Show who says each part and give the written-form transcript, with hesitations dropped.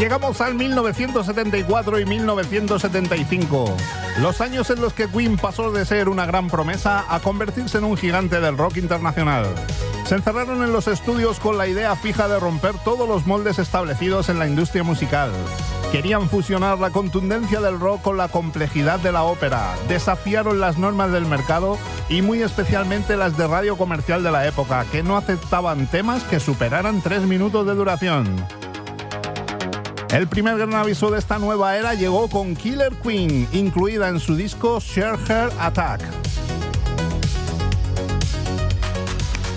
Speaker 1: Llegamos al 1974 y 1975, los años en los que Queen pasó de ser una gran promesa a convertirse en un gigante del rock internacional. Se encerraron en los estudios con la idea fija de romper todos los moldes establecidos en la industria musical. Querían fusionar la contundencia del rock con la complejidad de la ópera, desafiaron las normas del mercado y muy especialmente las de radio comercial de la época, que no aceptaban temas que superaran 3 minutos de duración. El primer gran aviso de esta nueva era llegó con Killer Queen, incluida en su disco Sheer Heart Attack.